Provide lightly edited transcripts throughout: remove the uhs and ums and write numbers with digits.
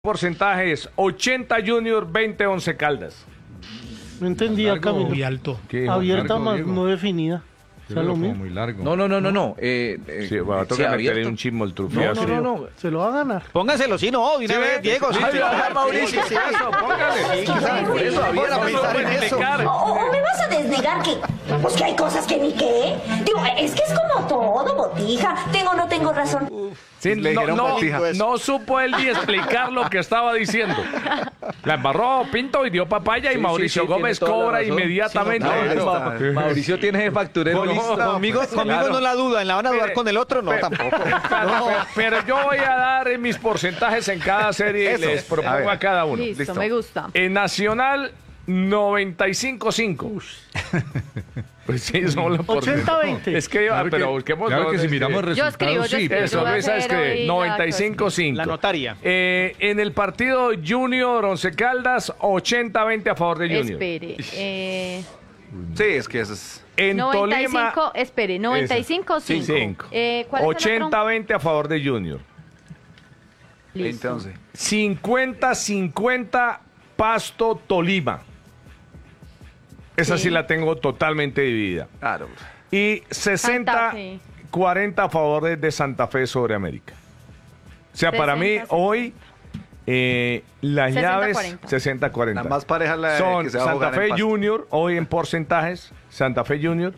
Porcentajes: 80 Junior, 20 Once Caldas. No entendía, Camilo. Muy alto. Abierta más no definida. O sea, lo mismo. Muy largo. No. Sí, va a tocar meterle un chismo el trufiazo. No. Se lo va a ganar. Póngaselo, sí, no, de una vez, Diego. Sí, Mauricio, póngale. Por eso había pensar en eso. ¿O me vas a desnegar que, pues que hay cosas que ni qué? Digo, es que es como todo, botija. ¿Tengo o no tengo razón? Sí, no supo él ni explicar lo que estaba diciendo. La embarró Pinto y dio papaya y Mauricio Gómez tiene toda la cobra razón. inmediatamente. Mauricio tiene facturero listo. Conmigo no la dudan, la van a dudar con el otro, no, tampoco. Pero yo voy a dar mis porcentajes en cada serie y les propongo a cada uno. Listo, me gusta. En Nacional, 95-5. Pues sí, son los 80-20. Es que, pero busquemos. Claro que si miramos Yo resultados, escribo. sí. Eso, voy a ¿sabes hacer qué? hoy 95-5. La notaria. En el partido Junior Once Caldas, 80-20 a favor de Junior. Espere. Sí, es que eso es... En 95, Tolima, espere, 95, 5. 5. ¿Cuál es el otro? 80-20 a favor de Junior. Listo. 20-11. 50-50 Pasto Tolima. Esa sí la tengo totalmente dividida. Claro. Y Santa Fe. 60-40 a favor de Santa Fe sobre América. O sea, para mí 60-50. hoy las 60-40. llaves 60-40. La más pareja es la Son que se va a Santa jugar en Fe Pasto. Junior, hoy en porcentajes, Santa Fe Junior.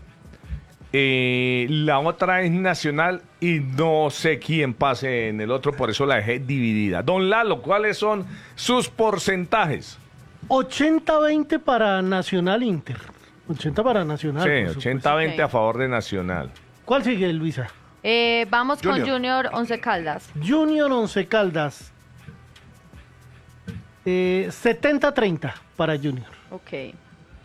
La otra es Nacional y no sé quién pase en el otro, por eso la dejé dividida. Don Lalo, ¿cuáles son sus porcentajes? 80-20 para Nacional Inter. 80 para Nacional. por Sí, supuesto. 80-20 a Ok. favor de Nacional. ¿Cuál sigue, Luisa? Vamos con Junior Once Caldas. Junior Once Caldas. 70-30 para Junior. Ok.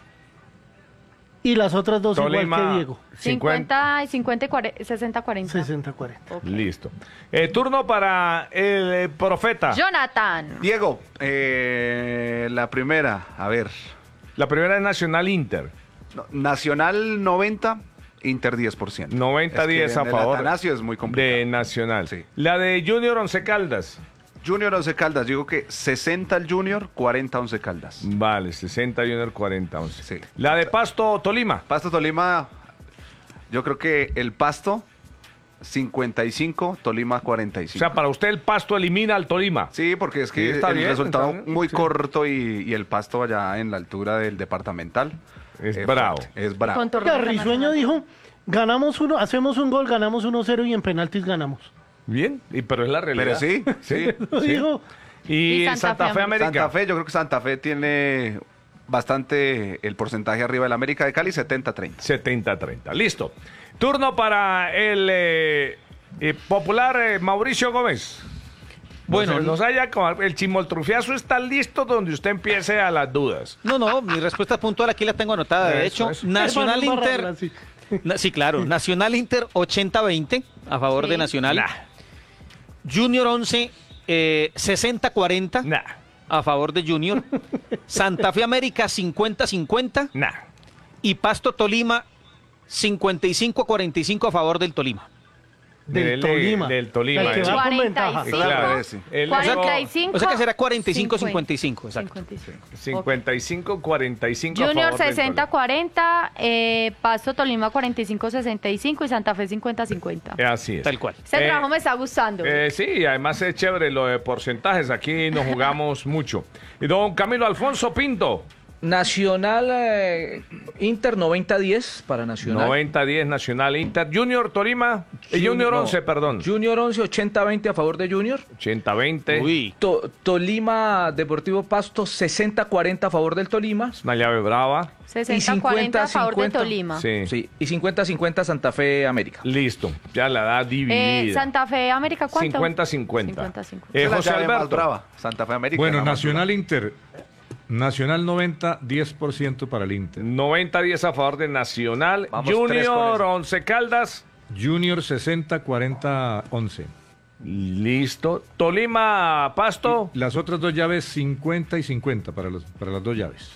Y las otras dos igual Tolima, que Diego. 50 y 60-40. 60-40. Ok. Listo. Turno para el profeta. Jonathan. Diego, la primera, a ver. La primera es Nacional Inter. Nacional 90, Inter 10%. 90-10 Es que a en el favor Atanasio es muy complicado. de Nacional. Sí. La de Junior Once Caldas. Junior Once Caldas, digo que 60 el Junior, 40 Once Caldas. Vale, 60 Junior, 40 11. Sí. La de Pasto Tolima. Pasto Tolima, yo creo que el Pasto 55, Tolima O 45. sea, para usted el Pasto elimina al Tolima. Sí, porque es que Sí, está el bien, resultado está bien, muy sí. corto y el Pasto allá en la altura del departamental. Es bravo. fuerte, es bravo. Con Oiga, Risueño dijo, ganamos uno, hacemos un gol, ganamos 1-0 y en penaltis ganamos. Bien, pero es la realidad. Pero sí, sí. Lo dijo. Y, Y Santa Fe América. Santa Fe, yo creo que Santa Fe tiene bastante el porcentaje arriba del América de Cali, 70-30. 70-30. Listo. Turno para el popular Mauricio Gómez. Bueno, nos haya el chimoltrufiazo está listo donde usted empiece a las dudas. No, mi respuesta puntual aquí la tengo anotada. De Eso, hecho, eso. Nacional Hermano, Inter. barrarla, sí. Sí, claro. Nacional Inter 80-20 a favor Sí. de Nacional. Nah, Junior 11 60-40 nah, a favor de Junior. Santa Fe América 50-50 nah. y Pasto Tolima 55-45 a favor del Tolima. Del Tolima. Del Tolima. El que va con ventaja. 45. Claro, ese. El- 45. O sea que será 45-55, exacto. 55-45 a Junior favor del Tolima. 60-40, Pasto Tolima 45-65 y Santa Fe 50-50. Así es. Tal cual. Este trabajo me está gustando. Sí, además es chévere lo de porcentajes. Aquí nos jugamos mucho. Y don Camilo Alfonso Pinto. Nacional Inter 90-10 para Nacional. 90-10 Nacional Inter. Junior Tolima. Junior 11, perdón. Junior 11 80-20 a favor de Junior. 80-20. Uy. Tolima Deportivo Pasto 60-40 a favor del Tolima. Una llave brava. 60-40 a favor de 50-50. Tolima. Sí. Sí, y 50-50 Santa Fe América. Listo. Ya la da dividida. Santa Fe América, ¿cuánto? 50-50. 50-50. Esa es la José llave más Alberto. brava, Santa Fe América. Bueno, la más Nacional brava. Inter. Nacional 90, 10% para el Inter. 90-10 a favor de Nacional. Vamos, tres con Junior eso. 11 Caldas. Junior 60, 40, 11. Listo. Tolima, Pasto. Las otras dos llaves 50 y 50 para las dos llaves.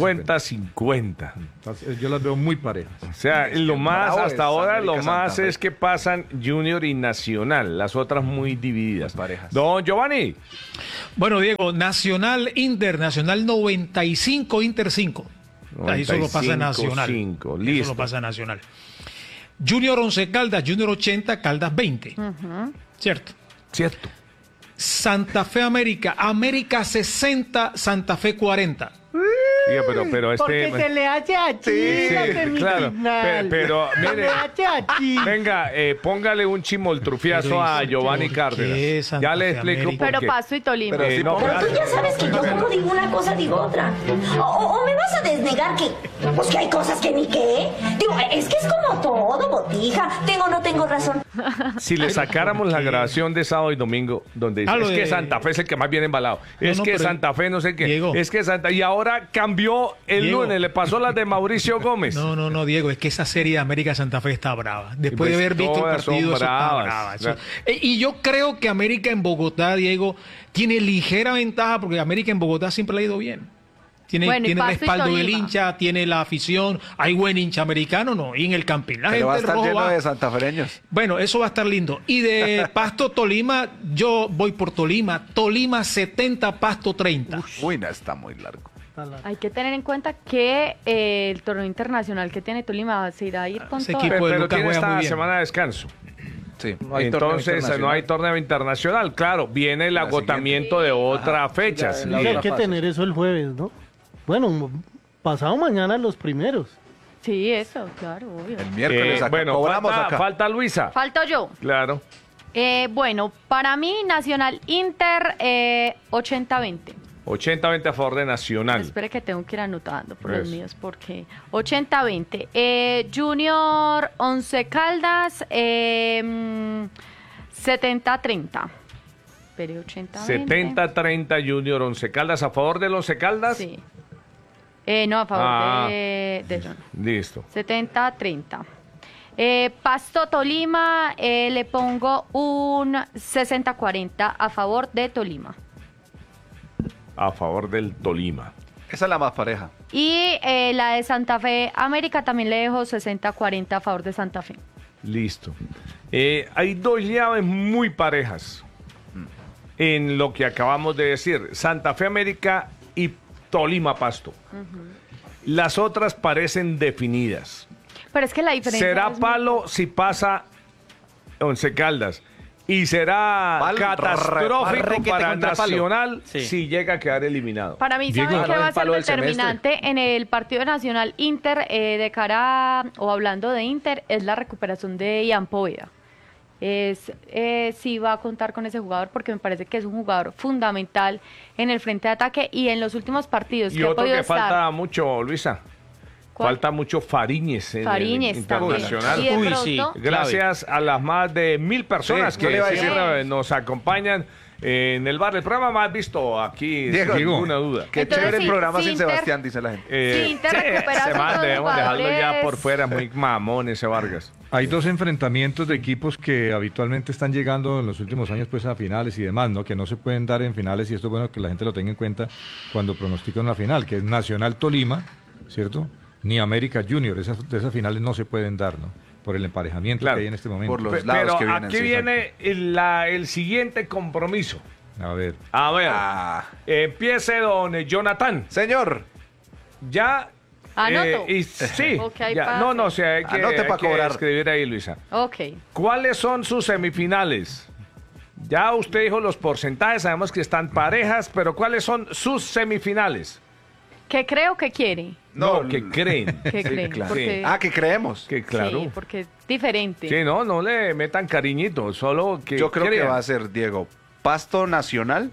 50-50. Yo las veo muy parejas. O sea, lo más, bravo hasta es ahora, América lo más Santa Fe. es que pasan Junior y Nacional. Las otras muy divididas. Parejas. Don Giovanni. Bueno, Diego, Nacional Inter, Nacional 95, Inter 5. Ahí solo pasa 95, Nacional. 5, Ahí listo. solo pasa Nacional. Junior 11 Caldas, Junior 80, Caldas 20. ¿Cierto? Cierto. Santa Fe América, América 60, Santa Fe 40. Diga, pero Porque se le hace así la claro. semifinal. Pero, Se le mire, hace así. venga, póngale un chimoltrufiazo Pero, a ¿y Giovanni por qué Cárdenas. Santa Ya le Fe explico América? por Pero qué. Pasto y Tolima. Pero sí, no, ponga- Pero tú ya sabes que yo como digo una cosa, digo otra. O me vas a desnegar que, pues que hay cosas que ni qué. Digo, es que es como todo, botija. Tengo o no tengo razón. Si le sacáramos la grabación de sábado y domingo, donde dice, Ah, lo es que de- Santa Fe es el que más viene embalado, No, es no, que pero- Santa Fe no sé qué, Diego. es que Santa... Y ahora cambió el Diego. lunes, le pasó las de Mauricio Gómez. No, Diego, es que esa serie de América Santa Fe está brava. Después Pues de haber visto el todas son partido, eso está bravas. brava. Eso- Claro. Y yo creo que América en Bogotá, Diego, tiene ligera ventaja porque América en Bogotá siempre le ha ido bien. Tiene, Bueno, y tiene el Pasto y respaldo del Tolima. hincha, tiene la afición, hay buen hincha americano, no, y en el Campín. La Pero va a gente estar rojo lleno va. de santafereños. Bueno, eso va a estar lindo. Y de Pasto Tolima, yo voy por Tolima. Tolima 70, Pasto 30. Uy, no, está muy largo. Hay que tener en cuenta que el torneo internacional que tiene Tolima se irá a ir con Ese todo. equipo de Pero Lucas tiene juega muy esta bien. semana de descanso. Sí, no hay torneo Entonces no internacional. hay torneo internacional. Claro, viene el La agotamiento de otra fecha. ya, sí. la Sí, hay otra que fase. tener eso el jueves, ¿no? Bueno, pasado mañana los primeros. Sí, eso, claro, obvio. El miércoles acá. Bueno, Cobramos falta, acá. falta Luisa. Falto yo. Claro. Bueno, para mí, Nacional Inter 80-20. 80-20 a favor de Nacional. Espere que tengo que ir anotando por Eso. los míos porque 80-20. Junior 11 Caldas 70-30. Espere, 80-20. 70-30 Junior 11 Caldas a favor del 11 Caldas. Sí. No, a favor Ah. de John. Listo. 70-30. Pasto Tolima, le pongo un 60-40 a favor de Tolima. A favor del Tolima. Esa es la más pareja. Y la de Santa Fe América también le dejo 60-40 a favor de Santa Fe. Listo. Hay dos llaves muy parejas en lo que acabamos de decir. Santa Fe América y Tolima Pasto. Las otras parecen definidas. Pero es que la diferencia Será es muy- palo si pasa Once Caldas. Y será Pal- catastrófico requete para contra palo. Nacional Sí. si llega a quedar eliminado. Para mí, Diego. ¿saben qué Claro, va a el ser palo del determinante en el partido nacional Inter de cara, o hablando de Inter, es la recuperación de Ian Poveda? Es si va a contar con ese jugador porque me parece que es un jugador fundamental en el frente de ataque y en los últimos partidos Y que ha otro podido que estar. falta mucho, Luisa. ¿Cuál? Falta mucho Fariñez en Fariñez el también. internacional. Y de Uy, pronto, sí. Gracias a las más de 1000 personas Sí, yo que le iba a decir. siempre nos acompañan en el bar. El programa más visto aquí, Diego, sin ninguna duda. Qué Entonces, chévere el sí, programa sí, sin Inter- Sebastián, dice la gente. Sí, Inter recupera ese a man todos los debemos dejarlo ya jugadores. por fuera, muy mamón ese Vargas. Hay dos enfrentamientos de equipos que habitualmente están llegando en los últimos años pues a finales y demás, ¿no? Que no se pueden dar en finales y esto es bueno que la gente lo tenga en cuenta cuando pronostican una final, que es Nacional Tolima, ¿cierto? Ni América Junior, de esas finales no se pueden dar, ¿no? Por el emparejamiento Claro. que hay en este momento. Por los Pe- lados Pero que vienen, aquí sí, viene el siguiente compromiso. A ver, A ver, Ah. empiece don Jonathan. Señor, Ya. Anoto. Sí. Ok, hay ya. pa- No, o sea, hay que, Anote hay pa' que cobrar. escribir ahí, Luisa. Ok. ¿Cuáles son sus semifinales? Ya usted dijo los porcentajes, sabemos que están parejas, pero ¿cuáles son sus semifinales? ¿Qué creo que quiere? No, que creen. ¿Qué creen? claro. Porque, que creemos. Que claro. Sí, porque es diferente. Sí, no le metan cariñito, solo que Yo creo que crean. va a ser, Diego, Pasto Nacional,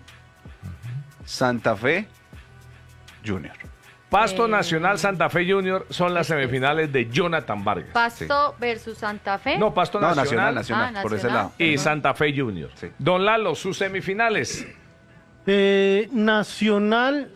Santa Fe, Junior. Pasto Nacional Santa Fe Junior son las semifinales de Jonathan Vargas. Pasto versus Santa Fe. No, Pasto No, Nacional, Nacional, por ese Nacional. lado. y Santa Fe Junior. Sí. Don Lalo, sus semifinales. Nacional,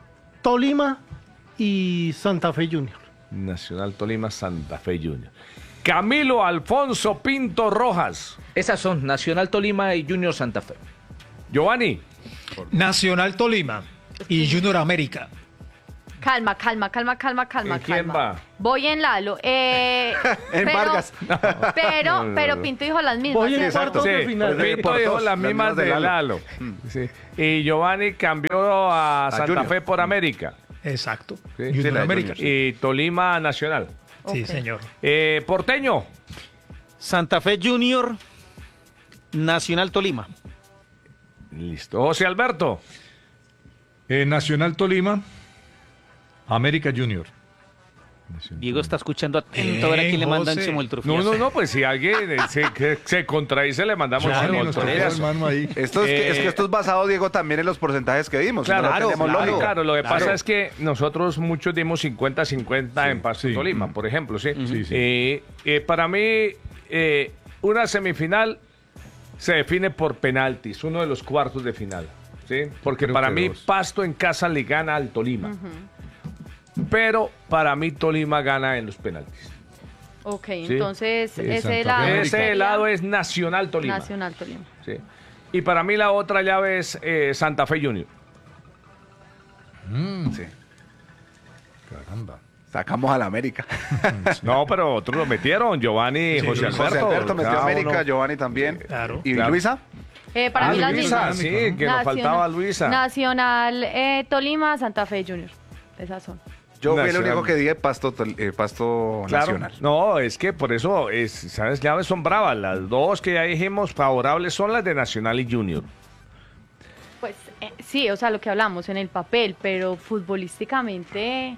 Tolima y Santa Fe Junior. Nacional Tolima, Santa Fe Junior. Camilo Alfonso Pinto Rojas. Esas son Nacional Tolima y Junior Santa Fe. Giovanni. Nacional Tolima y Junior América. Calma. ¿Quién va? Voy en Lalo. Vargas. Pero Pinto dijo las mismas. Voy en ¿cierto? cuartos de final. Pinto dijo las mismas de Lalo. Sí. Y Giovanni cambió a Santa Junior. Fe por América. Exacto. Sí. Junior la de América. Junior, Y Tolima Nacional. Sí, Ok. señor. Porteño. Santa Fe Junior, Nacional Tolima. Listo. José Alberto. Nacional Tolima, América Junior. Diego está escuchando atento a ver a quién le mandan José. No, Chimoltrufia. pues si alguien se contradice, le mandamos Claro, un nos tocó montonazo. el mano ahí. Esto es que esto es basado, Diego, también en los porcentajes que dimos. Claro, No tenemos lógica. claro. Lo que pasa es que nosotros muchos dimos 50-50 en Pasto sí. Tolima, por ejemplo, ¿sí? Sí, sí. Para mí, una semifinal se define por penaltis, uno de los cuartos de final, ¿sí? Porque Creo para que mí dos. Pasto en casa le gana al Tolima. Pero para mí Tolima gana en los penaltis. Ok, entonces Sí, ese Santa lado. Fe. Ese sería lado es Nacional Tolima. Nacional Tolima. Sí. Y para mí la otra llave es Santa Fe Junior. Sí. Caramba. Sacamos a la América. No, pero otros lo metieron, Giovanni y José Alberto. José Alberto metió Cada a América, uno. Giovanni también. Claro. ¿Y Claro. Luisa? Para mí las Luisa, mismas. sí, que nos faltaba Luisa. Nacional Tolima, Santa Fe Junior. Esas son. Yo fui el Nacional. único que dije Pasto Claro. Nacional. No, es que por eso, ¿sabes? Llaves son bravas. Las dos que ya dijimos favorables son las de Nacional y Junior. Pues sí, o sea, lo que hablamos en el papel, pero futbolísticamente.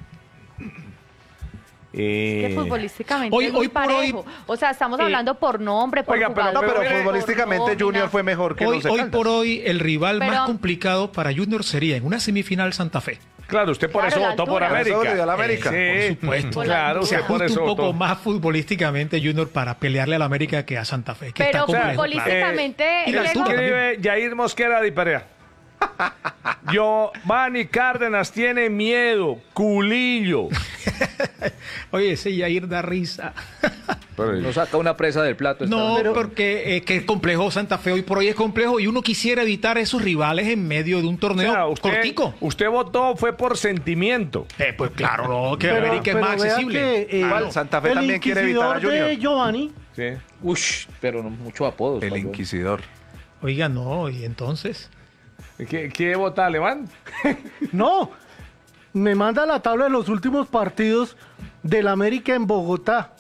Que futbolísticamente Hoy- es muy hoy por hoy- parejo. O sea, estamos hablando por nombre, por Oiga, pero- jugador, No, pero Pero- futbolísticamente por nómina. Junior fue mejor que Hoy, los de hoy Caldas. por hoy el rival Pero- más complicado para Junior sería en una semifinal Santa Fe. Claro, usted por Claro, eso la votó por altura. Por eso América. le dio a la América. Sí, Por supuesto. Claro, Se usted por ajusta eso un poco votó. más futbolísticamente Junior para pelearle a la América que a Santa Fe. Que Pero está complejo, futbolísticamente, Y la Diego, altura. Escribe Jair Mosquera de Perea. Giovanni Cárdenas tiene miedo, culillo. Oye, ese Yair da risa. No saca una presa del plato. No, esta vez. porque que es complejo Santa Fe hoy por hoy es complejo y uno quisiera evitar esos rivales en medio de un torneo O sea, cortico. usted votó fue por sentimiento. Pues claro, no, que Pero- América es pero más vea accesible. que, Igual, Santa Fe el también quiere evitar a inquisidor de Junior. Giovanni, Sí. Ush, pero no, mucho apodos. El Pablo. Inquisidor. Oiga, no, y entonces. ¿Quiere votar alemán? no, me manda la tabla de los últimos partidos del América en Bogotá.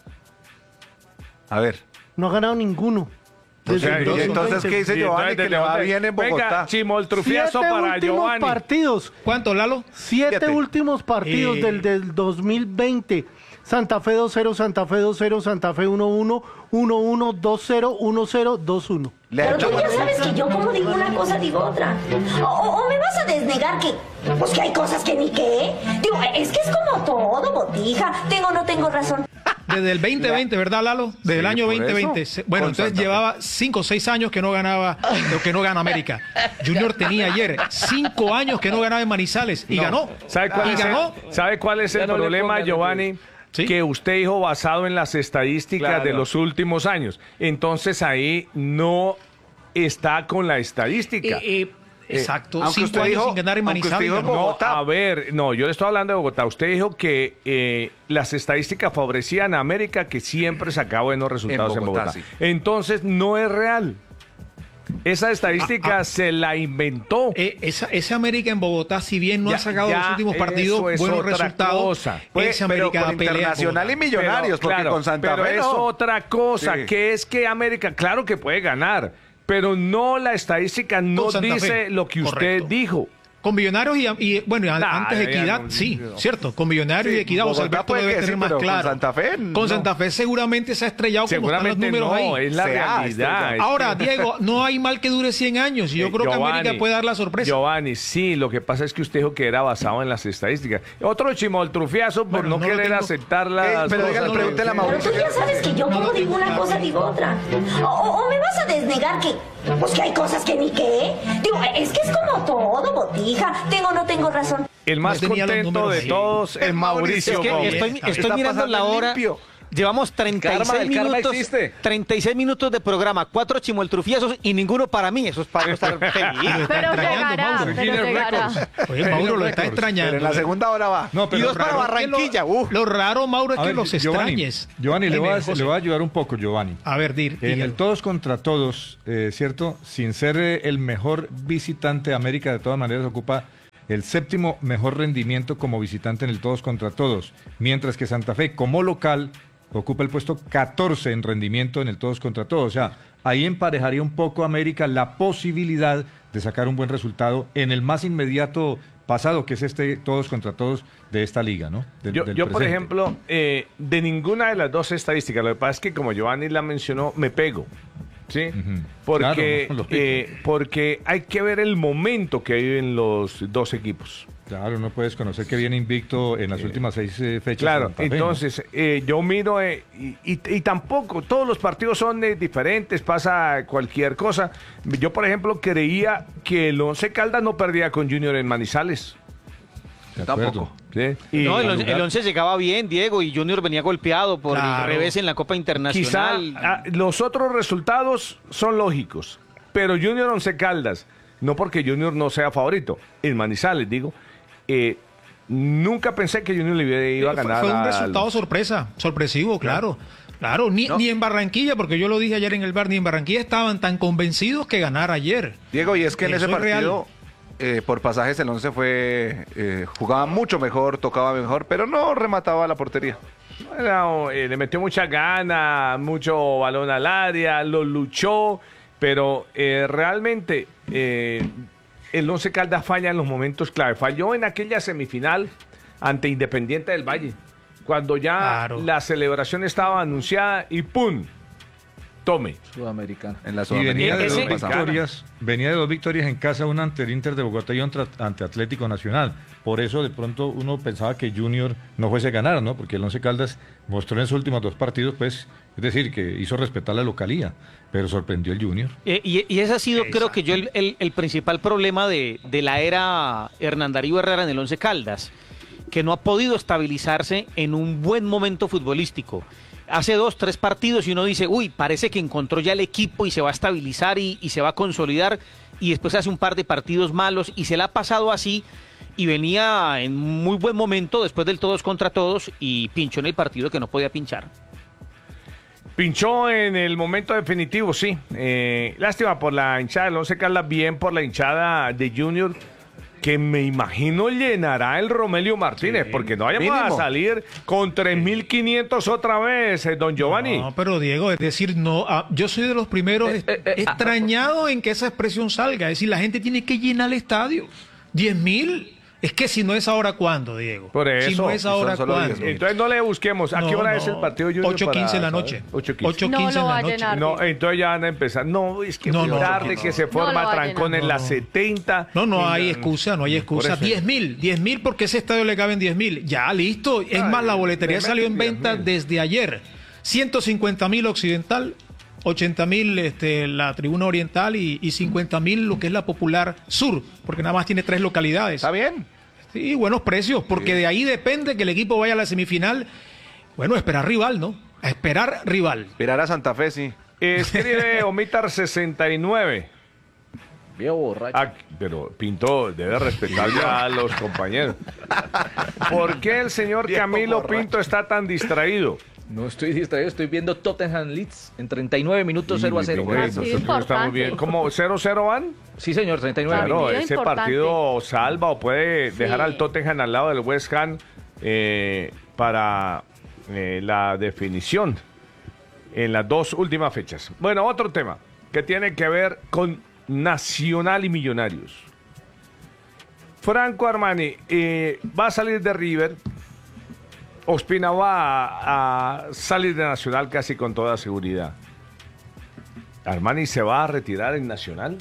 A ver. No ha ganado ninguno. Pues, Desde el ¿y 2020. entonces qué dice Y Giovanni? entonces, Que le va bien en Bogotá. Venga, chimoltrufiazo 7 para últimos Giovanni. partidos. ¿Cuánto, Lalo? 7 7. últimos partidos del 2020. Santa Fe 2-0, Santa Fe 2-0, Santa Fe 1-1, 1-1, 2-0, 1-0, 2-1. Le ha Pero hecho tú ya más- sabes que yo como digo una cosa, digo otra. O me vas a desnegar que, pues que hay cosas que ni qué. Digo, es que es como todo, botija. Tengo o no tengo razón. Desde el 2020, ¿verdad, Lalo? Desde el año por 2020. eso. Bueno, Con entonces Santa Fe. llevaba 5 o 6 años que no ganaba, lo que no gana América. Junior tenía ayer 5 años que no ganaba en Manizales y ganó. ¿Sabe cuál, y es, ganó. ¿sabe cuál es Ya el no le problema, pongan Giovanni? ¿Sí? Que usted dijo basado en las estadísticas Claro. de los últimos años. Entonces ahí no está con la estadística. Exacto, aunque 5 usted años dijo- sin ganar en aunque usted Manizales. dijo ganó. No, Bogotá. a ver, no, yo le estoy hablando de Bogotá. Usted dijo que las estadísticas favorecían a América, que siempre sacaba buenos resultados en Bogotá, Bogotá. sí. Entonces no es real. Esa estadística se la inventó. Ese América en Bogotá, si bien no Ya- ha sacado ya los últimos partidos eso es buenos otra resultados, cosa. Pues, ese pero América con pelea en Internacional y Bogotá. Millonarios, porque claro, con Santa pero Fe es no. otra cosa, Sí. que es que América, claro que puede ganar, pero no la estadística no Con Santa dice Fe. lo que usted Correcto. dijo. Con Millonarios bueno, Nah, antes ya Equidad, no, sí, no. cierto. Con Millonarios Sí, y Equidad, José Bogotá Alberto puede debe que tener sí, más pero con claro. Santa Fe, Con no. Santa Fe seguramente se ha estrellado como están los Seguramente números no, ahí. es la Se ha realidad. estrellado. Ahora, Diego, no hay mal que dure 100 años y yo creo que América Giovanni, puede dar la sorpresa. Giovanni, sí, lo que pasa es que usted dijo que era basado en las estadísticas. Otro chimoltrufiazo por Bueno, no no lo querer tengo. aceptar las pero cosas. dígale, pregúntele a Pero Mauricio. tú ya sabes que yo como digo una cosa, digo otra. O me vas a desnegar que, pues que hay cosas que ni qué. Digo, es que es como todo, botija. Tengo o no tengo razón. El más No tenía los contento números de ahí. todos es Mauricio Es que Gómez. Estoy Está mirando pasando la en hora. limpio. Llevamos 36 minutos de programa, 4 chimoltrufiazos y ninguno para mí. Eso es para estar feliz. Pero llegará, pero llegará. Oye, Mauro lo está extrañando. Pero en la segunda hora va. No, Y pero dos para Barranquilla. Lo raro, Mauro, es A que ver, los extrañes. Giovanni, le Dime, voy a José. ayudar un poco, Giovanni. A ver, En el todos contra todos, ¿cierto? Sin ser el mejor visitante, América de todas maneras ocupa el 7º mejor rendimiento como visitante en el todos contra todos, mientras que Santa Fe como local ocupa el puesto 14 en rendimiento en el todos contra todos. O sea, ahí emparejaría un poco América la posibilidad de sacar un buen resultado en el más inmediato pasado, que es este todos contra todos de esta liga, ¿no? Yo, por ejemplo, de ninguna de las dos estadísticas, lo que pasa es que como Giovanni la mencionó, me pego, ¿sí? Ujú. Porque, Claro, lógico. porque hay que ver el momento que viven los dos equipos. Claro, no puedes conocer que viene invicto en las últimas 6 fechas. Claro, Santa Fe, ¿no? entonces yo miro y tampoco, todos los partidos son diferentes, pasa cualquier cosa. Yo, por ejemplo, creía que el Once Caldas no perdía con Junior en Manizales. De acuerdo. Tampoco. ¿Sí? Y No, el 11 llegaba bien, Diego, y Junior venía golpeado por Claro. el revés en la Copa quizá Internacional. los otros resultados son lógicos, pero Junior Once Caldas, no porque Junior no sea favorito, en Manizales, digo, nunca pensé que Junior le iba a ganar. Fue un a resultado los- sorpresivo, claro. Claro, ni en Barranquilla, porque yo lo dije ayer en el bar, ni en Barranquilla estaban tan convencidos que ganar ayer. Diego, y es que en Eso ese es real. partido, por pasajes, el 11 jugaba mucho mejor, tocaba mejor, pero no remataba la portería. Bueno, le metió mucha gana, mucho balón al área, lo luchó, pero realmente el Once Caldas falla en los momentos clave. Falló en aquella semifinal ante Independiente del Valle, cuando ya Claro. la celebración estaba anunciada y ¡pum! Tome. Sudamericana. En la Y venía de, Ese- dos victorias en casa, una ante el Inter de Bogotá y otra ante Atlético Nacional. Por eso de pronto uno pensaba que Junior no fuese a ganar, ¿no? Porque el Once Caldas mostró en sus últimos 2 partidos, pues, es decir, que hizo respetar la localía, pero sorprendió el Junior. Y ese ha sido, creo que yo, el principal problema de la era Hernán Darío Herrera en el Once Caldas, que no ha podido estabilizarse en un buen momento futbolístico. Hace 2, 3 partidos y uno dice, uy, parece que encontró ya el equipo y se va a estabilizar y se va a consolidar, y después hace un par de partidos malos y se le ha pasado así, y venía en muy buen momento después del todos contra todos y pinchó en el partido que no podía pinchar. Pinchó en el momento definitivo, sí. Lástima por la hinchada del Once Caldas, bien por la hinchada de Junior, que me imagino llenará el Romelio Martínez, porque no vayamos mínimo. a salir con 3.500 otra vez, don Giovanni. No, pero Diego, es decir, no, yo soy de los primeros extrañados en que esa expresión salga. Es decir, la gente tiene que llenar el estadio. 10.000, es que si no es ahora, ¿cuándo, Diego? Por Si eso, no es ahora, son solo ¿cuándo? 10.000. Entonces no le busquemos. ¿A qué hora es el partido Junior? 8:15 de la noche. 8:15. No 8:15 lo en va la a noche. llenar. No, entonces ya van a empezar. No, es que No, muy no, tarde no. que se No forma lo va a trancón llenar. en las 70. No hay Y- excusa, no hay excusa. Por eso. 10.000 porque ese estadio le caben 10.000. Ya, listo. Es más, la boletería le salió en meten venta 10.000. desde ayer. 150.000 Occidental, 80.000 la Tribuna Oriental y 50.000 lo que es la Popular Sur, porque nada más tiene 3 localidades. ¿Está bien? Sí, buenos precios, porque de ahí depende que el equipo vaya a la semifinal. Bueno, esperar rival, ¿no? A esperar rival. Esperar a Santa Fe, sí. Escribe Omitar 69. Viejo borracho. Ah, pero Pinto debe respetar ya a los compañeros. ¿Por qué el señor Viejo Camilo borracho. Pinto está tan distraído? No estoy distraído, estoy viendo Tottenham Leeds en 39 minutos 0-0. Venga, Partido nosotros estamos importante. bien. ¿Cómo 0-0 van? Sí, señor, 39 Partido Claro, minutos. ese importante. partido salva o puede dejar Sí. al Tottenham al lado del West Ham para la definición en las 2 últimas fechas. Bueno, otro tema que tiene que ver con Nacional y Millonarios. Franco Armani va a salir de River. Ospina va a salir de Nacional casi con toda seguridad. ¿Armani se va a retirar en Nacional?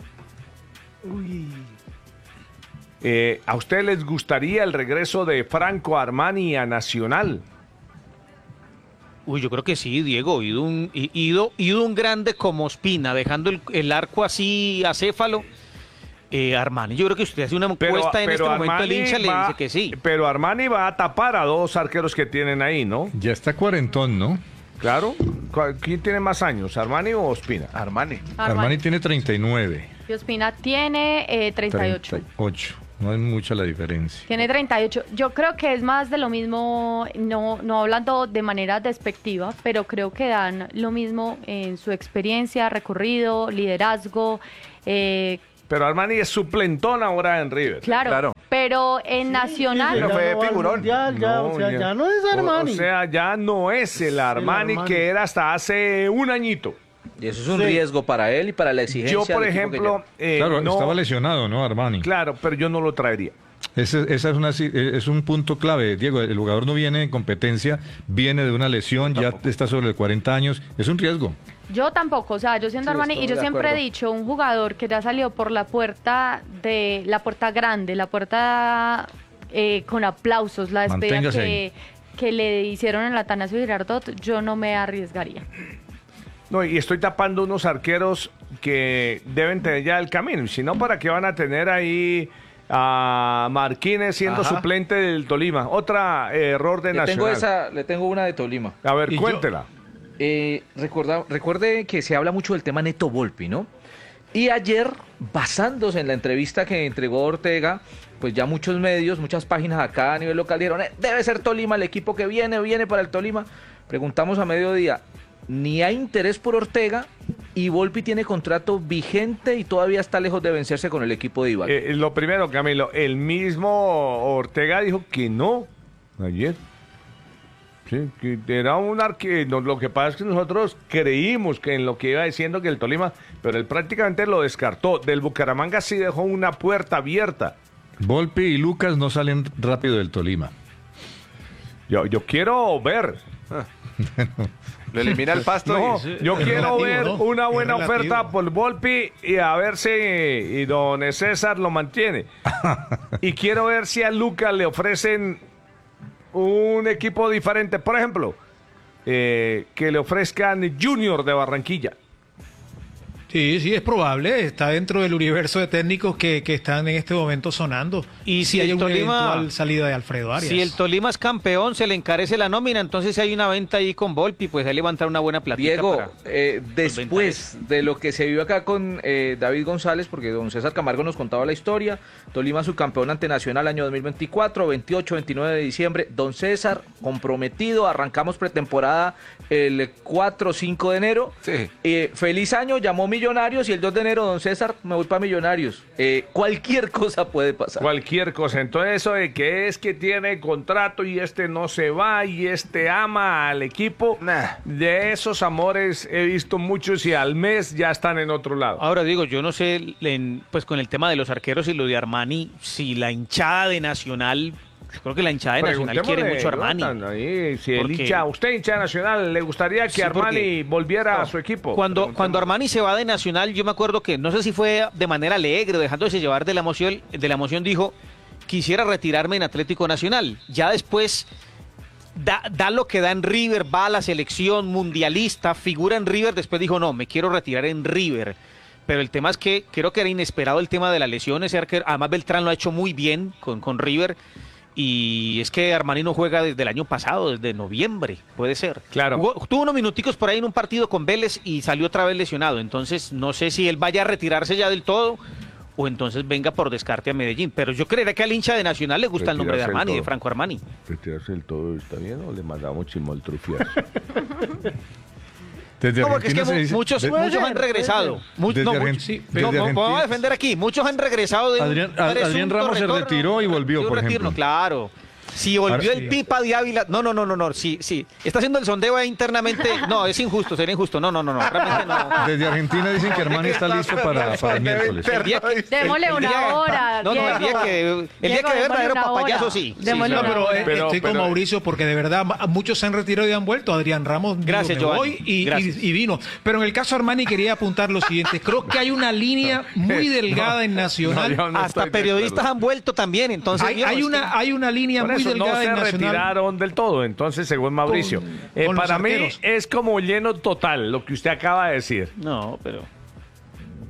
¿A usted les gustaría el regreso de Franco Armani a Nacional? Uy, yo creo que sí, Diego. Ido un grande como Ospina, dejando el arco así acéfalo. Armani. Yo creo que usted hace una encuesta en este momento, el hincha le dice que sí. Pero Armani va a tapar a 2 arqueros que tienen ahí, ¿no? Ya está cuarentón, ¿no? Claro. ¿Quién tiene más años, Armani o Ospina? Armani tiene 39. Y Ospina tiene 38. 38. No es mucha la diferencia. Tiene 38. Yo creo que es más de lo mismo, no hablando de manera despectiva, pero creo que dan lo mismo en su experiencia, recorrido, liderazgo. Pero Armani es suplentón ahora en River. Claro. Pero en Nacional... Pero fue figurón. Ya no es Armani. O sea, ya no es el Armani que era hasta hace un añito. Y eso es un riesgo para él y para la exigencia. Yo, por ejemplo... claro, estaba lesionado, ¿no, Armani? Claro, pero yo no lo traería. Esa es un punto clave, Diego. El jugador no viene en competencia, viene de una lesión, ya está sobre los 40 años. Es un riesgo. Yo tampoco, o sea, yo siendo Armani, y yo siempre he dicho, un jugador que ya salió por la puerta grande, la puerta con aplausos, la despedida que le hicieron en la Atanasio Girardot, yo no me arriesgaría. No, y estoy tapando unos arqueros que deben tener ya el camino, si no, ¿para qué van a tener ahí a Marquínez siendo suplente del Tolima? Otra error de Nacional. Le tengo una de Tolima. A ver, cuéntela. Recuerde que se habla mucho del tema Neto Volpi, ¿no? Y ayer, basándose en la entrevista que entregó Ortega, pues ya muchos medios, muchas páginas acá a nivel local dijeron, debe ser Tolima el equipo que viene para el Tolima. Preguntamos a mediodía, ni hay interés por Ortega y Volpi tiene contrato vigente y todavía está lejos de vencerse con el equipo de Ibar. Lo primero, Camilo, el mismo Ortega dijo que no ayer. Sí, que era un arquero. Lo que pasa es que nosotros creímos que en lo que iba diciendo que el Tolima, pero él prácticamente lo descartó. Del Bucaramanga sí dejó una puerta abierta. Volpi y Lucas no salen rápido del Tolima. Yo quiero ver. Lo elimina el Pasto. No, yo quiero ver una buena oferta por Volpi y a ver si don César lo mantiene. Y quiero ver si a Lucas le ofrecen un equipo diferente. Por ejemplo, que le ofrezcan Junior de Barranquilla. Sí, es probable. Está dentro del universo de técnicos que están en este momento sonando. Y si hay el una Tolima, eventual salida de Alfredo Arias. Si el Tolima es campeón, se le encarece la nómina, entonces hay una venta ahí con Volpi, pues ahí levantar una buena platita. Diego, después de lo que se vivió acá con David González, porque don César Camargo nos contaba la historia, Tolima subcampeón ante Nacional año 2024, 28, 29 de diciembre, don César comprometido, arrancamos pretemporada el 4 o 5 de enero, feliz año, llamó Millonarios y el 2 de enero, don César, me voy para Millonarios. Cualquier cosa puede pasar. Cualquier cosa. Entonces eso de que es que tiene contrato y este no se va y este ama al equipo, de esos amores he visto muchos y al mes ya están en otro lado. Ahora digo, yo no sé, pues con el tema de los arqueros y lo de Armani, si la hinchada de Nacional... Creo que la hinchada de Nacional quiere mucho a Armani. Ahí, si usted hincha de Nacional, ¿le gustaría que Armani volviera a su equipo? Cuando Armani se va de Nacional, yo me acuerdo que, no sé si fue de manera alegre o dejándose llevar de la emoción, dijo, quisiera retirarme en Atlético Nacional. Ya después da lo que da en River, va a la selección mundialista, figura en River, después dijo, no, me quiero retirar en River. Pero el tema es que creo que era inesperado el tema de las lesiones. Además, Beltrán lo ha hecho muy bien con River. Y es que Armani no juega desde el año pasado, desde noviembre, puede ser. Claro. Tuvo unos minuticos por ahí en un partido con Vélez y salió otra vez lesionado. Entonces, no sé si él vaya a retirarse ya del todo o entonces venga por descarte a Medellín. Pero yo creería que al hincha de Nacional le gusta el nombre de Armani, de Franco Armani. ¿Retirarse del todo está bien o le mandamos chimol trufiazo? No, porque es que muchos han regresado. Vamos a defender aquí. Muchos han regresado de Adrián Ramos se retiró y volvió, por ejemplo. Claro. Si volvió el Pipa de Ávila... No. Sí. Está haciendo el sondeo ahí internamente. No, es injusto, sería injusto. No. Realmente no. Desde Argentina dicen que Armani está listo para el miércoles. Démosle una hora. El día que de verdadero papayazo, sí. Pero estoy con Mauricio porque de verdad muchos se han retirado y han vuelto. Adrián Ramos hoy y vino. Pero en el caso Armani quería apuntar lo siguiente. Creo que hay una línea muy delgada en Nacional. Hasta periodistas han vuelto también. Entonces hay una línea muy delgada no se en Nacional. Retiraron del todo, entonces según Mauricio. Para mí es como lleno total lo que usted acaba de decir. No, pero...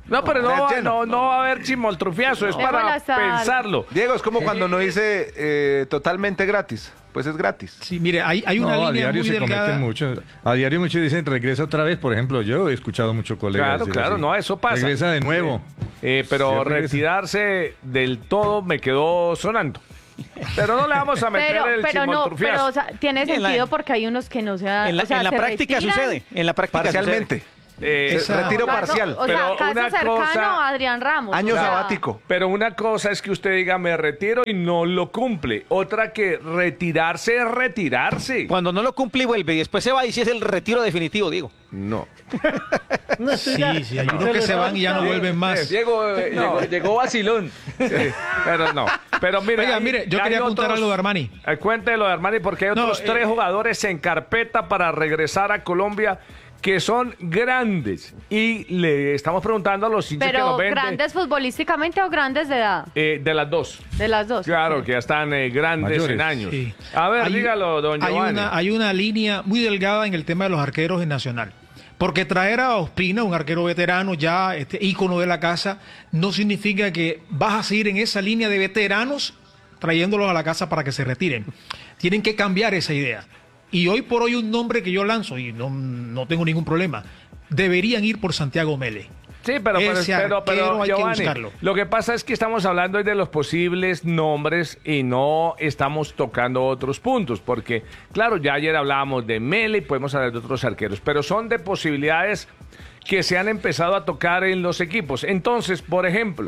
No, pero no va a haber chimoltrufiazo, es para pensarlo. Diego, es como cuando uno dice totalmente gratis. Pues es gratis. Sí, mire, hay una línea a diario muy se delgada. cometen mucho. A diario muchos dicen regresa otra vez. Por ejemplo, yo he escuchado muchos colegas. Claro, no, eso pasa. Regresa de nuevo. Pero retirarse del todo me quedó sonando. Pero no le vamos a meter el chimoltrufiazo. Pero o sea, tiene sentido porque hay unos que no se dan. En la práctica sucede. En la práctica parcialmente. Retiro parcial. O sea, caso cercano a Adrián Ramos. Año sabático. Pero una cosa es que usted diga me retiro y no lo cumple. Otra que retirarse es retirarse. Cuando no lo cumple y vuelve y después se va y si es el retiro definitivo, digo. No. Sí, hay unos que se van y ya no vuelven más. Llegó vacilón. Pero no. Pero mire, yo quería apuntar algo de Armani. Cuente lo de Armani porque hay otros 3 jugadores en carpeta para regresar a Colombia que son grandes y le estamos preguntando a los hinchas que nos ven. ¿Pero grandes futbolísticamente o grandes de edad? De las dos. De las dos. Claro, que ya están grandes mayores. en años. Sí. A ver, dígalo, don Giovanni. Hay una línea muy delgada en el tema de los arqueros en Nacional. Porque traer a Ospina, un arquero veterano, ya ícono de la casa, no significa que vas a seguir en esa línea de veteranos trayéndolos a la casa para que se retiren. Tienen que cambiar esa idea. Y hoy por hoy un nombre que yo lanzo, y no tengo ningún problema, deberían ir por Santiago Mele. Sí, pero hay Giovanni, que buscarlo. Lo que pasa es que estamos hablando hoy de los posibles nombres y no estamos tocando otros puntos, porque, claro, ya ayer hablábamos de Mele y podemos hablar de otros arqueros, pero son de posibilidades que se han empezado a tocar en los equipos. Entonces, por ejemplo,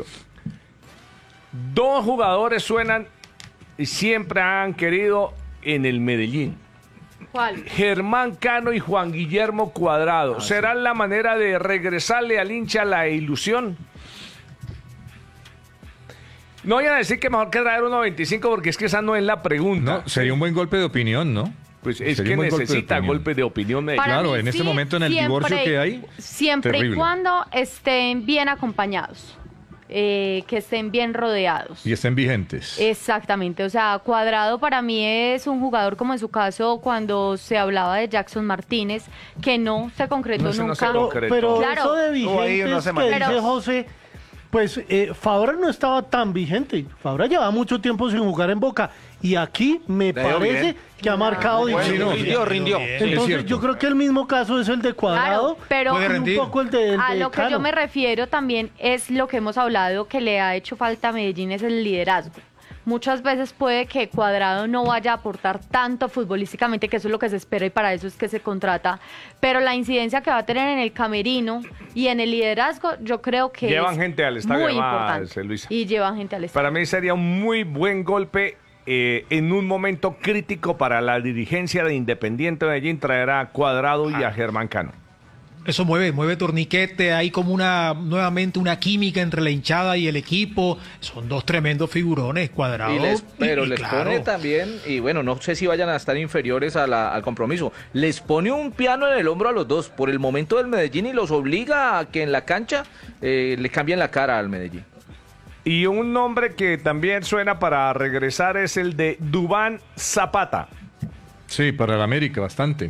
2 jugadores suenan y siempre han querido en el Medellín. ¿Cuál? Germán Cano y Juan Guillermo Cuadrado. ¿Será la manera de regresarle al hincha la ilusión? No voy a decir que mejor que traer 1.25 porque es que esa no es la pregunta. No, sería un buen golpe de opinión, ¿no? Pues es Sería que un buen necesita golpe de opinión. Claro, en este momento en el divorcio que hay, siempre terrible. y cuando estén bien acompañados. Que estén bien rodeados. Y estén vigentes. Exactamente, o sea, Cuadrado para mí es un jugador como en su caso cuando se hablaba de Jackson Martínez, que no se concretó nunca. Pero claro. Eso de vigentes que dice José, pues Fabra no estaba tan vigente. Fabra lleva mucho tiempo sin jugar en Boca y aquí me parece que ha marcado diferencia. Rindió. Entonces yo creo que el mismo caso es el de Cuadrado, Claro, pero y un poco el de a lo que Cano. yo me refiero también es lo que hemos hablado que le ha hecho falta a Medellín, es el liderazgo. Muchas veces puede que Cuadrado no vaya a aportar tanto futbolísticamente, que eso es lo que se espera y para eso es que se contrata, pero la incidencia que va a tener en el camerino y en el liderazgo, yo creo que llevan gente al estadio, muy importante. Luisa. Y llevan gente al estadio. Para mí sería un muy buen golpe en un momento crítico para la dirigencia de Independiente Medellín traer a Cuadrado y a Germán Cano. Eso mueve torniquete, hay como nuevamente una química entre la hinchada y el equipo. Son 2 tremendos figurones, Cuadrado. Pero les pone también, y bueno, no sé si vayan a estar inferiores al compromiso, les pone un piano en el hombro a los dos por el momento del Medellín y los obliga a que en la cancha le cambien la cara al Medellín. Y un nombre que también suena para regresar es el de Duván Zapata. Sí, para el América, bastante.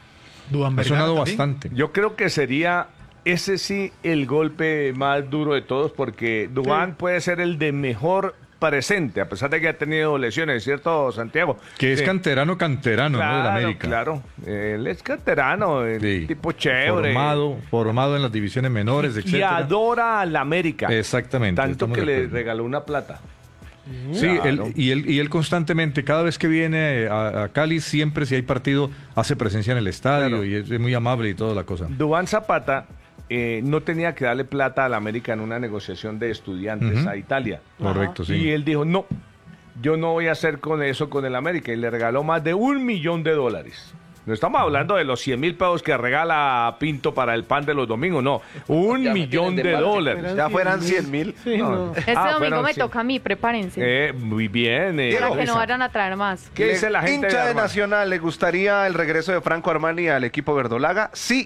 Ha sonado bastante. Yo creo que sería ese sí el golpe más duro de todos porque Duván puede ser el de mejor presente, a pesar de que ha tenido lesiones, ¿cierto, Santiago? Que es canterano, claro, ¿no? Del América. Claro, él es canterano, tipo chévere. Formado en las divisiones menores, etc. Y adora al América. Exactamente. Tanto que le regaló una plata. Sí, Claro. él constantemente, cada vez que viene a Cali, siempre si hay partido, hace presencia en el estadio y es muy amable y toda la cosa. Duván Zapata no tenía que darle plata al América en una negociación de estudiantes a Italia. Correcto, sí. Y él dijo, no, yo no voy a hacer con eso con el América. Y le regaló más de $1 millón. No estamos hablando de los 100,000 pesos que regala Pinto para el pan de los domingos, no. $1 millón. Ya fueran 100,000. Sí, no. Este domingo me toca a mí, prepárense. Muy bien. Para que no vayan a traer más. ¿Qué dice la gente Hincha de Armani? Nacional, ¿le gustaría el regreso de Franco Armani al equipo verdolaga? Sí,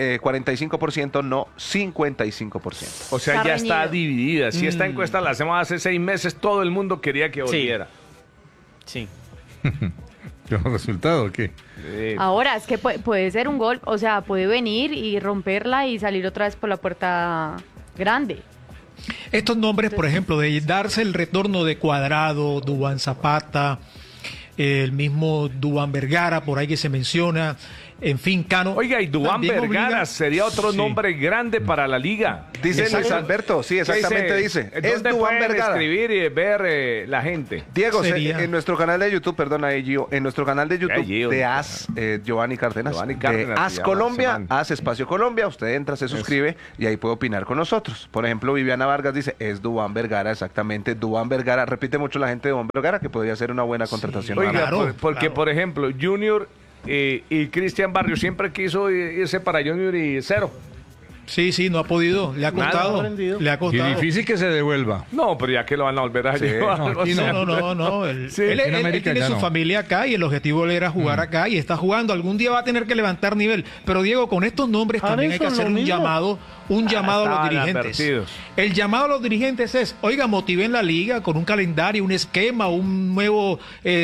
45%, no 55%. O sea, Está ya está reñido. dividida. Si esta encuesta la hacemos hace 6 meses, todo el mundo quería que volviera. Sí. ¿Qué resultado o qué? Ahora, es que puede ser un gol, o sea, puede venir y romperla y salir otra vez por la puerta grande. Estos nombres, por ejemplo, de darse el retorno de Cuadrado, Duván Zapata, el mismo Duván Vergara, por ahí que se menciona, en fin, Cano. Oiga, y Duván Vergara sería otro nombre grande para la liga. Dice Luis Alberto, sí, exactamente dice. Es Duván Vergara. Escribir y ver la gente. Diego, en nuestro canal de YouTube, perdona, Gio, en nuestro canal de YouTube de AS, Giovanni Cárdenas, de AS Colombia, AS Espacio Colombia, usted entra, se suscribe y ahí puede opinar con nosotros. Por ejemplo, Viviana Vargas dice, es Duván Vergara, exactamente, Duván Vergara. Repite mucho la gente de Duván Vergara, que podría ser una buena contratación. Oiga, claro, porque, por ejemplo, Junior y Cristian Barrio siempre quiso irse para Junior y cero. Sí, no ha podido. Le ha costado. Y difícil que se devuelva. No, pero ya que lo van a volver a llevar. No. Él tiene su familia acá y el objetivo era jugar acá y está jugando. Algún día va a tener que levantar nivel. Pero Diego, con estos nombres también hay que hacer un llamado a los dirigentes. El llamado a los dirigentes es, oiga, motiven la liga con un calendario, un esquema, un nuevo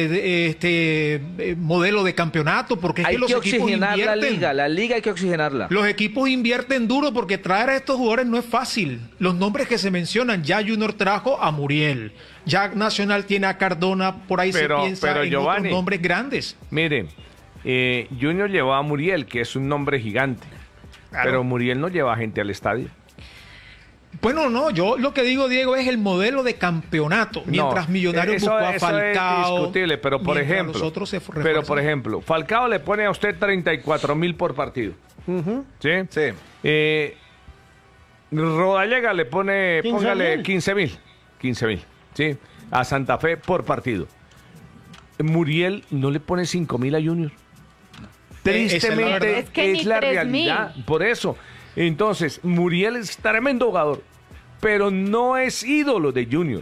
modelo de campeonato, porque es hay que los equipos invierten. La liga hay que oxigenarla. Los equipos invierten duro porque traer a estos jugadores no es fácil. Los nombres que se mencionan, ya Junior trajo a Muriel, ya Nacional tiene a Cardona, por ahí se piensa en Giovanni, otros nombres grandes. Mire, Junior llevó a Muriel, que es un nombre gigante. Claro. Pero Muriel no lleva gente al estadio. Bueno, no, yo lo que digo, Diego, es el modelo de campeonato. Mientras Millonarios buscó a Falcao. Es discutible, pero por ejemplo, Falcao le pone a usted 34,000 por partido. ¿Sí? Sí. Rodallega le pone, póngale 15,000. 15,000, ¿sí? A Santa Fe por partido. Muriel no le pone 5,000 a Junior. Tristemente es la realidad. Por eso. Entonces, Muriel es tremendo jugador, pero no es ídolo de Junior.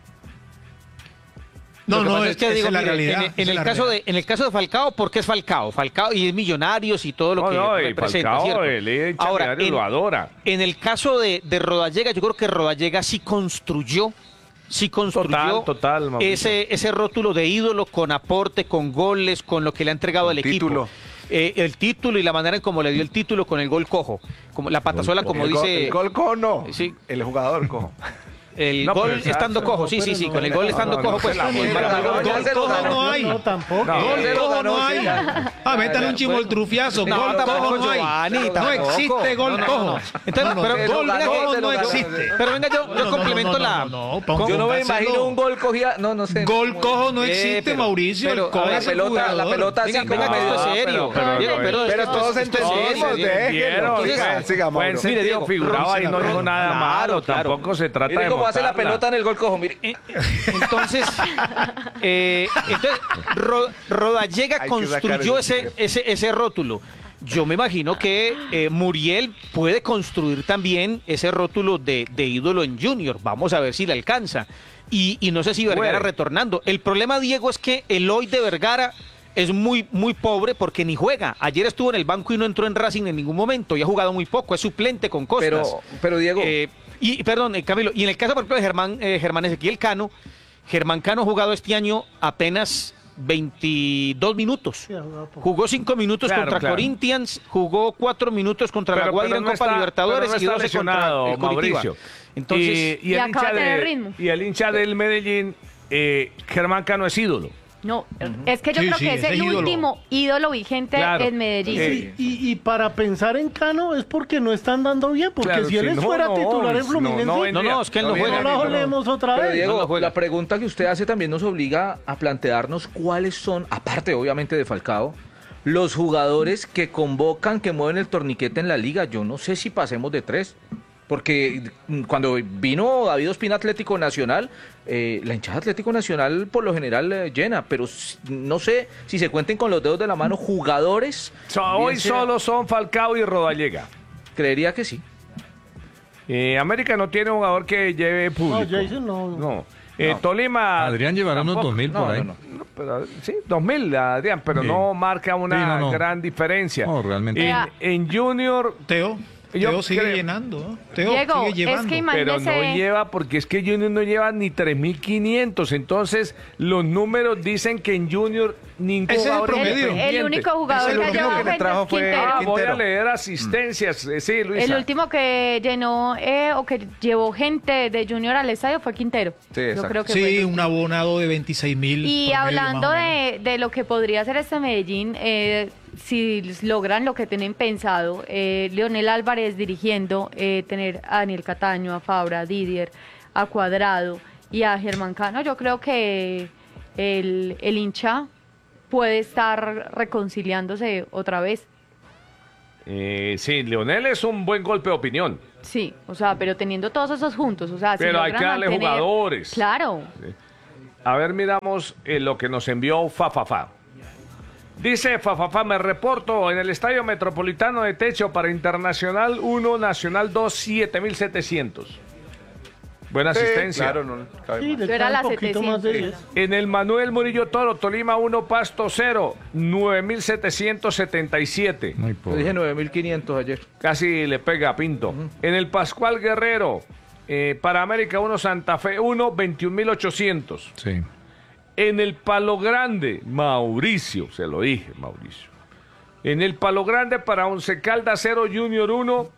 No, es que digo, la realidad. En el caso de Falcao, porque es Falcao y es Millonarios y todo lo que representa. Falcao, ahora, lo adora. En el caso de Rodallega, yo creo que Rodallega sí construyó total, ese rótulo de ídolo con aporte, con goles, con lo que le ha entregado el equipo. El título y la manera en cómo le dio el título con el gol cojo, como la patasola, como dice. El gol cojo no, sí. El jugador cojo. El gol estando cojo, sí, con el gol estando cojo, pues. Gol cojo no hay. No, tampoco. Gol cojo no hay. Métale un chimoltrufiazo. Gol cojo no hay. No existe gol cojo. Entonces, pero gol cojo no existe. Pero venga, yo complemento la. Yo no me imagino un gol cogía. No sé. Gol cojo no existe, Mauricio. El cojo es el jugador. La pelota así como medio serio. Pero todos entendemos. Sigamos. Mire, Diego, figuraba y no dijo nada malo. Tampoco se trata de hace la pelota en el gol cojo, mire. Entonces Rodallega construyó ese rótulo. Yo me imagino que Muriel puede construir también ese rótulo de ídolo en Junior. Vamos a ver si le alcanza. Y no sé si Vergara retornando. El problema, Diego, es que el hoy de Vergara es muy, muy pobre porque ni juega. Ayer estuvo en el banco y no entró en Racing en ningún momento y ha jugado muy poco. Es suplente con Costas. Pero Diego... Perdón, Camilo, y en el caso, por ejemplo, de Germán Ezequiel Cano, Germán Cano ha jugado este año apenas 22 minutos. Jugó 5 minutos contra Corinthians, jugó 4 minutos contra La Guaira en Copa Libertadores y 12 contra el Curitiba. Entonces, y el hincha del Medellín, Germán Cano es ídolo. No, es que yo creo que es el último ídolo vigente en Medellín. Y para pensar en Cano es porque no están dando bien, porque si él fuera titular en Fluminense, es que él no juega. No lo hablemos otra vez. Pero Diego, la pregunta que usted hace también nos obliga a plantearnos cuáles son, aparte obviamente de Falcao, los jugadores que convocan, que mueven el torniquete en la liga. Yo no sé si pasemos de 3. Porque cuando vino David Ospina Atlético Nacional, la hinchada Atlético Nacional por lo general llena, pero no sé si se cuenten con los dedos de la mano jugadores. Hoy solo son Falcao y Rodallega. Creería que sí. América no tiene un jugador que lleve público. No, Jason no. Tolima... Adrián llevará unos 2,000 por ahí. Pero, sí, 2,000, Adrián, pero no marca una gran diferencia. No, realmente. En Junior... Teo. Teo sigue llenando, ¿no? Teo Diego, sigue llevando. es que Pero imagínese... no lleva, porque es que Junior no lleva ni 3.500. Entonces, los números dicen que en Junior ningún Ese es el jugador promedio. independiente. El único jugador Es que el ha único llevado que le gente trajo es fue Quintero. Voy a Quintero. leer asistencias. Sí, Luisa. El último que llenó o que llevó gente de Junior al estadio fue Quintero. Sí, Yo exacto. creo que Sí, fue un abonado de 26.000. Y hablando de lo que podría hacer este Medellín, si logran lo que tienen pensado, Leonel Álvarez dirigiendo, tener a Daniel Cataño, a Fabra, a Didier, a Cuadrado y a Germán Cano, yo creo que el hincha puede estar reconciliándose otra vez. Sí, Leonel es un buen golpe de opinión. Sí, o sea, pero teniendo todos esos juntos, o sea, si Pero hay logran que darle mantener- jugadores. Claro. A ver, miramos lo que nos envió Fafafa. Dice Fafafa, me reporto en el Estadio Metropolitano de Techo para Internacional 1, Nacional 2, 7.700. Buena asistencia. Claro, no cabe Sí, más. le Yo era cae la un poquito más de 10. En el Manuel Murillo Toro, Tolima 1, Pasto 0, 9.777. Muy Yo pobre. dije 9.500 ayer. Casi le pega a Pinto. En el Pascual Guerrero, para América 1, Santa Fe 1, 21.800. Sí. En el Palo Grande, Mauricio, se lo dije, Mauricio. En el Palo Grande para Once Caldas 0, Junior 1,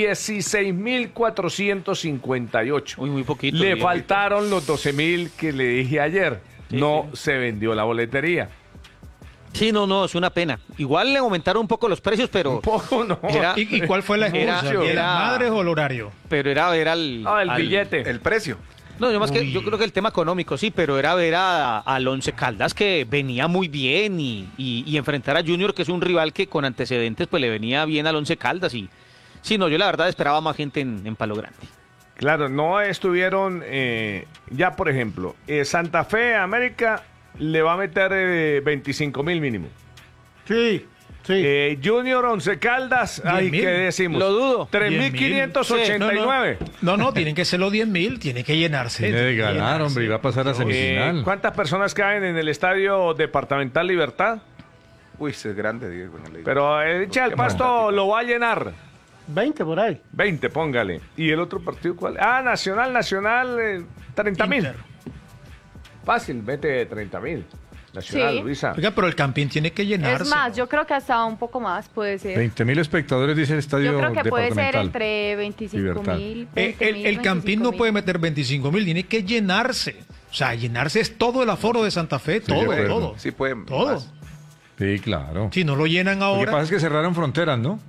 16.458. Uy, muy poquito. Le bien. faltaron los 12.000 que le dije ayer. No se vendió la boletería. Sí, no, es una pena. Igual le aumentaron un poco los precios, pero... Un poco no. Era- ¿Y cuál fue la excusa? Era- ¿De las era- madres o el horario? Pero era ver al... El al- billete. El precio. No, yo yo creo que el tema económico sí, pero era ver al Once Caldas que venía muy bien y enfrentar a Junior, que es un rival que con antecedentes pues le venía bien al Once Caldas y sí, no, yo la verdad esperaba más gente en Palo Grande. Claro, no estuvieron, ya por ejemplo, Santa Fe, América, le va a meter 25.000 mínimo. Sí, sí. Junior, Once Caldas, ay, 10.000. ¿qué decimos? Lo dudo. 3.589. No, tienen que ser los 10.000, tiene que llenarse. Tiene de ganar, hombre, y va a pasar a semifinal. ¿Cuántas personas caen en el estadio Departamental Libertad? Uy, ese es grande, Diego. en el- Pero echa el Pasto lo va a llenar. 20 por ahí. 20, póngale. ¿Y el otro partido cuál? Ah, Nacional, 30.000. Inter. Fácil, vete 30.000. Nacional, Sí. Luisa. Oiga, pero el Campín tiene que llenarse. Es más, yo creo que hasta un poco más puede ser. 20.000 espectadores, dice el estadio Yo creo que puede ser departamental. entre 25.000. El Campín no puede meter 25.000, tiene que llenarse. O sea, llenarse es todo el aforo de Santa Fe, de todo, acuerdo. todo. Sí, pueden. Todo. más. Sí, claro. Si no lo llenan Lo que ahora. pasa es que cerraron fronteras, ¿no?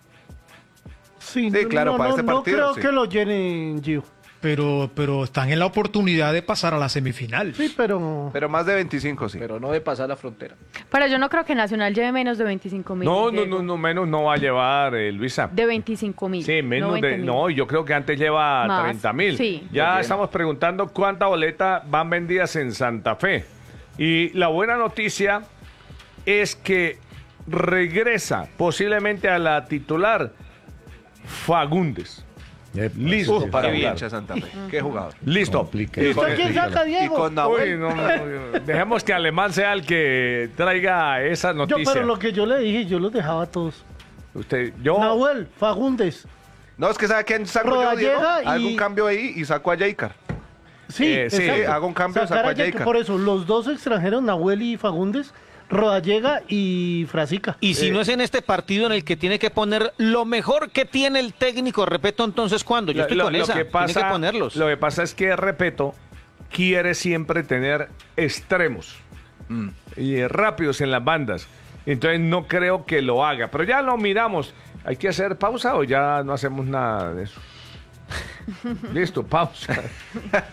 Sí, Sí, claro, para este no partido, creo sí. que lo llenen, Gio. Pero están en la oportunidad de pasar a la semifinal. Sí, pero... Pero más de 25, sí. Pero no de pasar la frontera. Pero yo no creo que Nacional lleve menos de 25.000. No, Diego. no, menos no va a llevar, Luisa. De 25.000. Sí, menos no de... 20.000. No, yo creo que antes lleva Más, 30.000. sí. Ya estamos preguntando cuántas boletas van vendidas en Santa Fe. Y la buena noticia es que regresa posiblemente a la titular Fagundes. Listo para Qué jugar. hincha Santa Fe. Qué jugador. Listo. ¿Y usted quién saca, Y Diego? con Nahuel. Uy, no, dejemos que Alemán sea el que traiga esa Yo, noticia. pero lo que yo le dije, yo los dejaba a todos. Yo Nahuel, Fagundes. No, es que ¿sabe quién saco yo, Diego? Rodallega y- Hago un cambio ahí y saco a Jaicar. Sí, sí, exacto. hago un cambio, Sacar saco a a Jacob. Jacob. Por eso, los dos extranjeros, Nahuel y Fagundes, Rodallega y Frasica. Y si no es en este partido en el que tiene que poner lo mejor que tiene el técnico, repito, entonces, ¿cuándo? Yo estoy con esa. Tiene que ponerlos. Lo que pasa es que, repito, quiere siempre tener extremos y rápidos en las bandas. Entonces no creo que lo haga. Pero ya lo miramos. ¿Hay que hacer pausa o ya no hacemos nada de eso? Listo, pausa.